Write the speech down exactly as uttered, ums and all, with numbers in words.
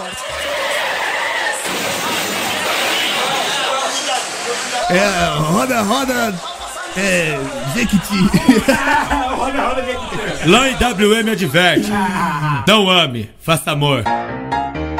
forte. É, roda, roda. É, Jequiti. Lá em W M adverte. Não ame, faça amor.